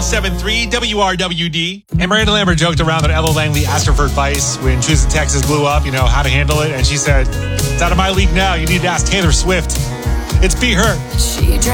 107.3 WRWD. And Miranda Lambert joked around that Ella Langley asked her for advice when Tristan Texas blew up, how to handle it. And she said, "It's out of my league now. You need to ask Taylor Swift." It's Be Her.